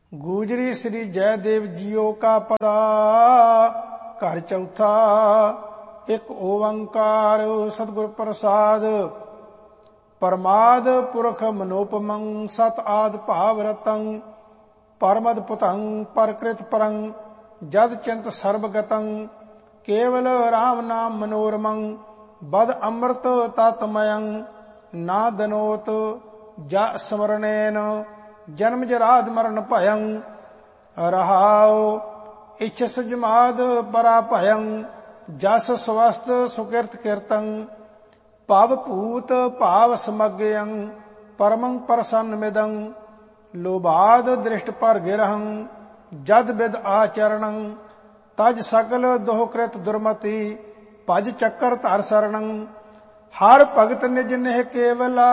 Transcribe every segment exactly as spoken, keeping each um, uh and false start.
गूजरी श्री जयदेव जियो का पदा। घर चौथा एक ओंकार सतगुर प्रसाद। परमाद पुरख मनोपमं सत आद भाव रतं। परमद पुतं परकृत परं जद चिंत सर्वगतं। केवल राम नाम मनोरमं बद अमृत तत्मयं। ना दनोत जा स्मरणेन जन्म जराद मरण भयं। रहाओ इच्छस जमाद परा भयं। जस स्वस्थ सुकृत कीर्तं। भव भूत भाव समग्यं परमं प्रसन्न मिदं। लोभाद दृष्ट पर गिरहं जद विद आचरणं। तज सकल दोहकृत दुर्मति भज चक्कर धर शरणं। हर भगत निज नेह केवला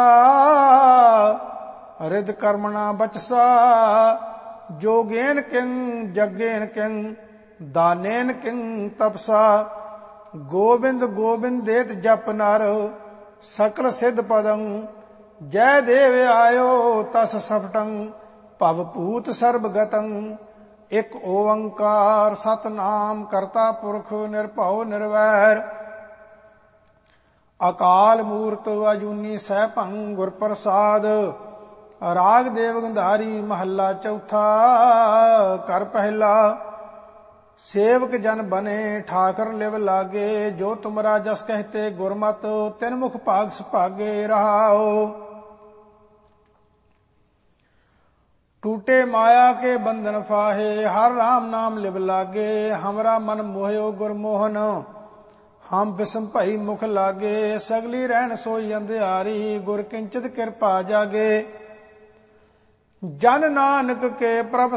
हृद कर्मणा बचसा। जोगेन किं जगेन किं दानेन किं तपसा। गोविंद गोविंद देत जप नर सकल सिद्ध पदं। जय देव आयो तस सफटं भव भूत सर्वगतं। एक ओंकार सतनाम करता पुरख निरभਉ निरवैर। अकाल मूर्त अजूनी सैभं गुर प्रसाद। राग देव गंधारी महला चौथा। कर पहला सेवक जन बने ठाकर लिव लागे। जो तुमरा जस कहते गुरमत तिन मुख भाग सुभागे। रहाओ टूटे माया के बंधन फाहे हर राम नाम लिव लागे। हमरा मन मोहयो गुरमोहन हम बिसम भई मुख लागे। सगली रहन सोई अंधियारी गुर किंचित कृपा जागे। जन नानक के प्रभ